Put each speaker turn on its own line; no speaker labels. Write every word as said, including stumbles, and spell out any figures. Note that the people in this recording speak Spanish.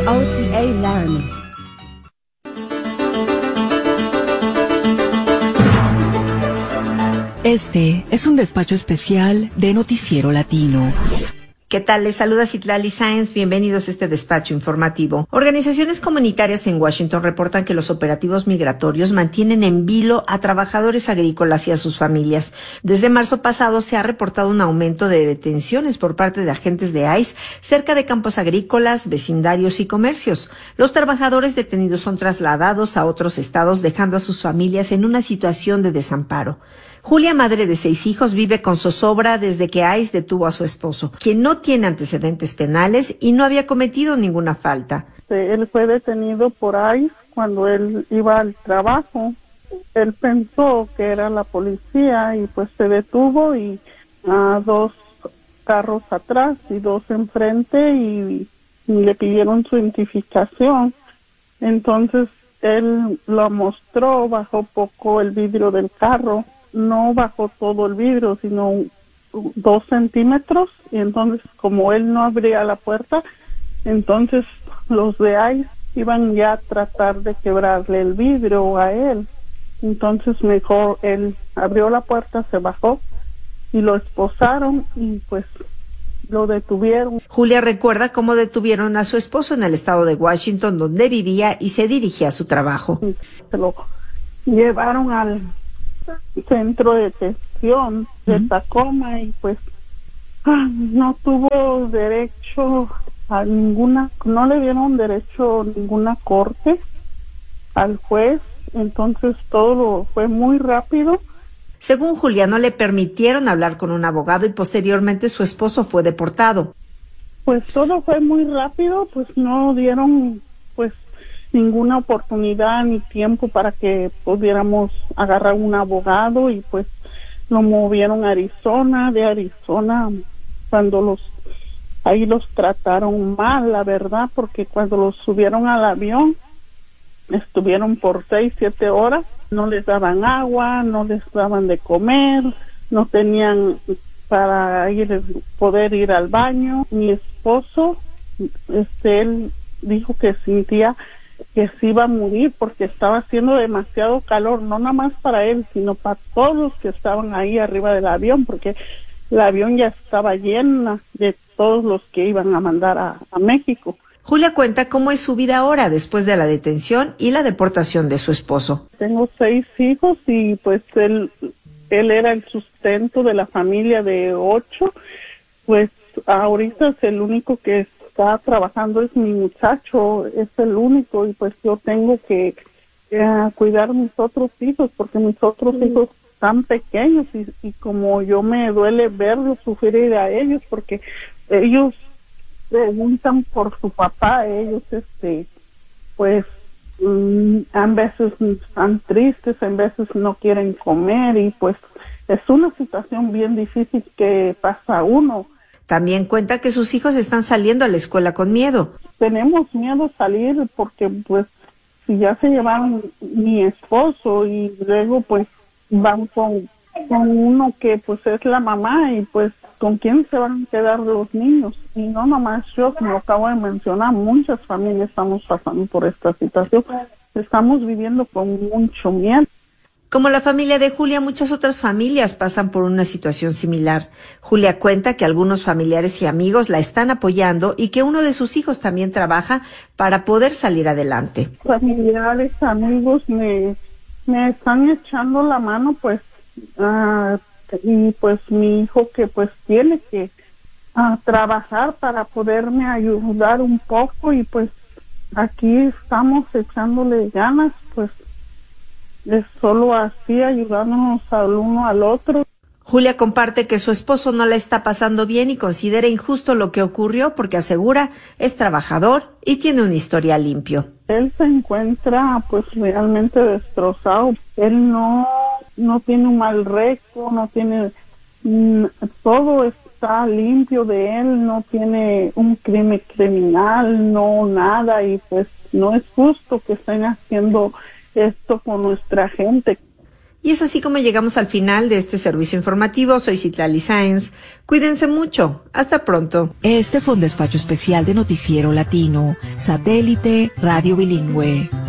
O C A Laramie.
Este es un despacho especial de Noticiero Latino.
¿Qué tal? Les saluda Citlali Sáenz. Bienvenidos a este despacho informativo. Organizaciones comunitarias en Washington reportan que los operativos migratorios mantienen en vilo a trabajadores agrícolas y a sus familias. Desde marzo pasado se ha reportado un aumento de detenciones por parte de agentes de ICE cerca de campos agrícolas, vecindarios y comercios. Los trabajadores detenidos son trasladados a otros estados, dejando a sus familias en una situación de desamparo. Julia, madre de seis hijos, vive con zozobra desde que ICE detuvo a su esposo, quien no tiene antecedentes penales y no había cometido ninguna falta.
Él fue detenido por ICE cuando él iba al trabajo. Él pensó que era la policía y pues se detuvo y a uh, dos carros atrás y dos enfrente y, y le pidieron su identificación. Entonces él lo mostró, bajó poco el vidrio del carro. No bajó todo el vidrio, sino dos centímetros, y entonces como él no abría la puerta, entonces los de ICE iban ya a tratar de quebrarle el vidrio a él. Entonces mejor él abrió la puerta, se bajó y lo esposaron y pues lo detuvieron.
Julia recuerda cómo detuvieron a su esposo en el estado de Washington, donde vivía y se dirigía a su trabajo.
Se lo llevaron al centro de detención de uh-huh. Tacoma y pues ah, no tuvo derecho a ninguna, no le dieron derecho a ninguna corte al juez, entonces todo lo fue muy rápido.
Según Julia, no le permitieron hablar con un abogado y posteriormente su esposo fue deportado.
Pues todo fue muy rápido, pues no dieron pues ninguna oportunidad ni tiempo para que pudiéramos agarrar un abogado y pues lo movieron a Arizona. De Arizona, cuando los ahí los trataron mal, la verdad, porque cuando los subieron al avión estuvieron por seis, siete horas, no les daban agua, no les daban de comer, no tenían para ir poder ir al baño. Mi esposo, este, él dijo que sentía que se iba a morir porque estaba haciendo demasiado calor, no nada más para él, sino para todos los que estaban ahí arriba del avión, porque el avión ya estaba lleno de todos los que iban a mandar a, a México.
Julia cuenta cómo es su vida ahora después de la detención y la deportación de su esposo.
Tengo seis hijos y pues él, él era el sustento de la familia de ocho, pues ahorita es el único que es está trabajando es mi muchacho, es el único y pues yo tengo que eh, cuidar a mis otros hijos porque mis otros sí. hijos están pequeños y, y como yo me duele verlos sufrir a ellos porque ellos preguntan por su papá, ellos este pues mm, a veces están tristes, a veces no quieren comer y pues es una situación bien difícil que pasa uno.
También cuenta que sus hijos están saliendo a la escuela con miedo.
Tenemos miedo a salir porque pues si ya se llevaron mi esposo y luego pues van con, con uno que pues es la mamá y pues con quién se van a quedar los niños. Y no nomás yo, como acabo de mencionar, muchas familias estamos pasando por esta situación. Estamos viviendo con mucho miedo.
Como la familia de Julia, muchas otras familias pasan por una situación similar. Julia cuenta que algunos familiares y amigos la están apoyando y que uno de sus hijos también trabaja para poder salir adelante.
Familiares, amigos me, me están echando la mano, pues, uh, y pues mi hijo que pues tiene que uh, trabajar para poderme ayudar un poco y pues aquí estamos echándole ganas, pues. Es solo así ayudándonos al uno al otro.
Julia comparte que su esposo no la está pasando bien y considera injusto lo que ocurrió porque asegura es trabajador y tiene un historial limpio.
Él se encuentra pues realmente destrozado. Él no no tiene un mal récord, no tiene mm, todo está limpio de él, no tiene un crimen criminal, no nada y pues no es justo que estén haciendo esto con nuestra gente.
Y es así como llegamos al final de este servicio informativo. Soy Citlali Sáenz. Cuídense mucho. Hasta pronto.
Este fue un despacho especial de Noticiero Latino, Satélite Radio Bilingüe.